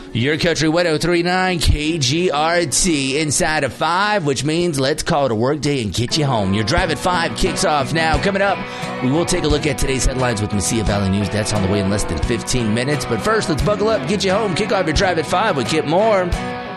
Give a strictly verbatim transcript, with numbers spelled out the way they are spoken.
Your Country one oh three point nine K G R T inside of five, which means let's call it a work day and get you home. Your Drive at five kicks off now. Coming up, we will take a look at today's headlines with Mesilla Valley News. That's on the way in less than fifteen minutes. But first, let's buckle up, get you home, kick off your Drive at five with Kip Moore.